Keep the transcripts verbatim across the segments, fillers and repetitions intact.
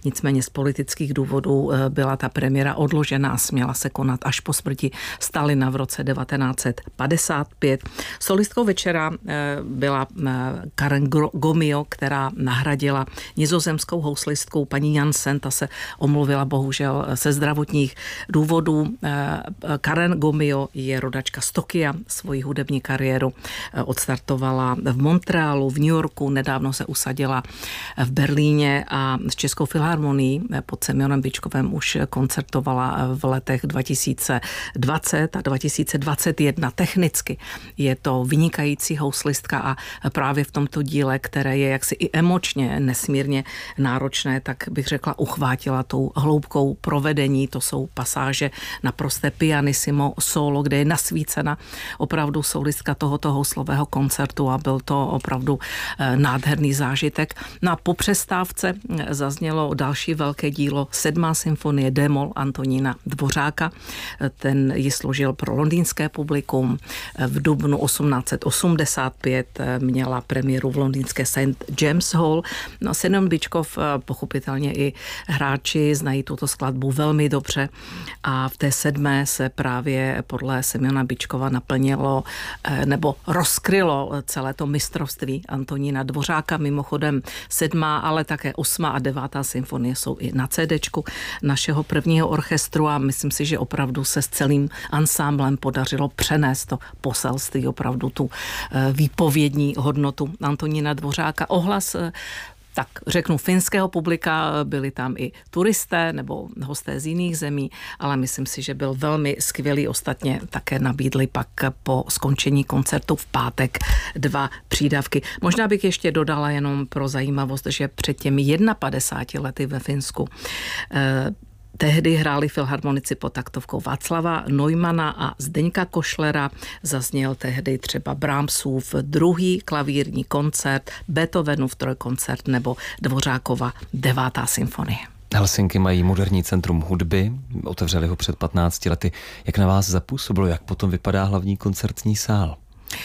nicméně z politických důvodů byla ta premiéra odložena a směla se konat až po smrti Stalina v roce devatenáct set padesát pět. Solistkou večera byla Karen Gomio, která nahradila nizozemskou houslistku paní Jansen, ta se omluvila bohužel se zdravotních důvodů. Karen Gomio je rodačka z Tokia, svoji hudební kariéru odstartovala v Montrealu, v New Yorku, nedávno se usadila v Berlíně a s Českou filharmonií pod Semionem Byčkovem už koncertovala v letech dva tisíce dvacet a dva tisíce dvacet jedna. Technicky je to vynikající houslistka a právě v tomto díle, které je jaksi i emočně nesmírně náročné, tak bych řekla, uchvátila tou hloubkou provedení. To jsou pasáže naprosté pianissimo solo, kde je nasvícena opravdu solistka tohoto houslového koncertu a byl to opravdu nádherný zážitek. No a po přestávce zaznělo další velké dílo, sedmá symfonie D-moll Antonína Dvořáka. Ten ji složil pro londýnské publikum. V dubnu osmnáct set osmdesát pět měla premiéru v londýnské Saint James Hall. No, Semjon Byčkov, pochopitelně i hráči znají tuto skladbu velmi dobře a v té sedmé se právě podle Semjona Byčkova naplnilo nebo rozkrylo celé to mistrovství Antonína Dvořáka. Mimochodem sedmá, ale také osmá a devátá symfonie jsou i na CDčku našeho prvního orchestru a myslím si, že opravdu se s celým ansámblem podařilo přenést to poselství, opravdu tu výpovědní hodnotu Antonína Dvořáka. Ohlas, tak řeknu, finského publika, byli tam i turisté nebo hosté z jiných zemí, ale myslím si, že byl velmi skvělý. Ostatně také nabídli pak po skončení koncertu v pátek dva přídavky. Možná bych ještě dodala jenom pro zajímavost, že před těmi padesáti jedna lety ve Finsku eh, tehdy hráli filharmonici pod taktovkou Václava Neumana a Zdeňka Košlera. Zazněl tehdy třeba Brahmsův druhý klavírní koncert, Beethovenův trojkoncert nebo Dvořákova devátá symfonie. Helsinky mají moderní centrum hudby, otevřeli ho před patnácti lety. Jak na vás zapůsobilo, jak potom vypadá hlavní koncertní sál?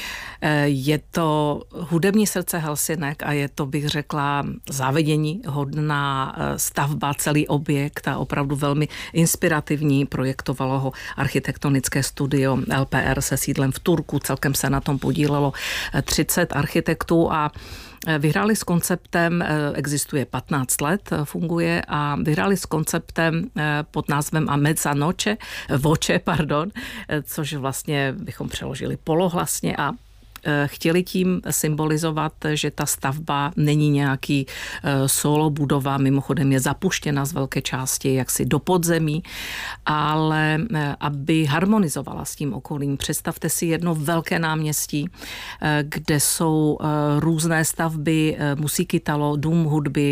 Je to hudební srdce Helsinek a je to, bych řekla, závidění hodná stavba, celý objekt a opravdu velmi inspirativní. Projektovalo ho architektonické studio L P R se sídlem v Turku. Celkem se na tom podílelo třicet architektů a vyhráli s konceptem, existuje patnáct let, funguje a vyhráli s konceptem pod názvem A mezza noche, voce, pardon, což vlastně bychom přeložili polohlasně a chtěli tím symbolizovat, že ta stavba není nějaký solo budova, mimochodem je zapuštěna z velké části jaksi do podzemí, ale aby harmonizovala s tím okolím. Představte si jedno velké náměstí, kde jsou různé stavby, Musiikytalo, dům hudby,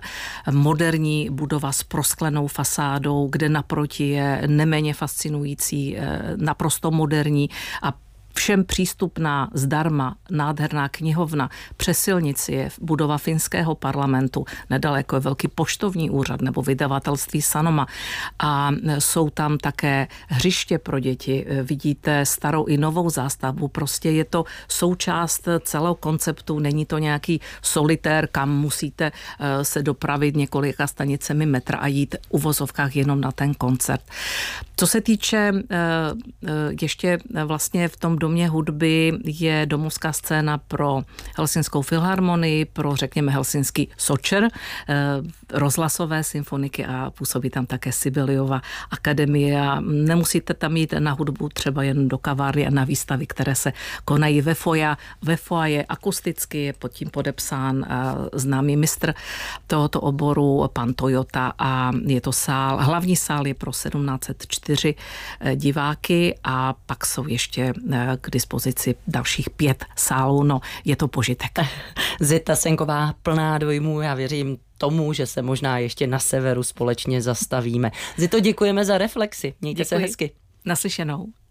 moderní budova s prosklenou fasádou, kde naproti je neméně fascinující, naprosto moderní a všem přístupná zdarma nádherná knihovna. Přes silnici je budova finského parlamentu, nedaleko je velký poštovní úřad nebo vydavatelství Sanoma a jsou tam také hřiště pro děti. Vidíte starou i novou zástavbu, prostě je to součást celého konceptu, není to nějaký solitér, kam musíte se dopravit několika stanicemi metra a jít v uvozovkách jenom na ten koncert. Co se týče ještě vlastně v tom domě hudby je domovská scéna pro Helsinskou filharmonii, pro řekněme Helsinský Sočer, rozhlasové symfoniky a působí tam také Sibeliova akademie a nemusíte tam jít na hudbu třeba jen do kavárny a na výstavy, které se konají ve foja. Ve foaje akusticky je pod tím podepsán známý mistr tohoto oboru, pan Toyota a je to sál, hlavní sál je pro sedmnáct set čtyři diváky a pak jsou ještě k dispozici dalších pět sálů, no je to požitek. Zita Senková plná dojmů, já věřím tomu, že se možná ještě na severu společně zastavíme. Zito, děkujeme za reflexi, mějte Děkuji. se hezky. Naslyšenou.